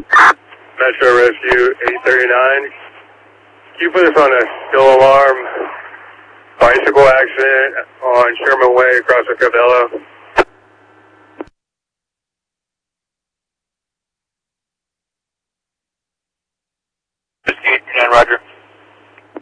Metro Rescue 839. Can you put us on a still alarm bicycle accident on Sherman Way across the Cabello?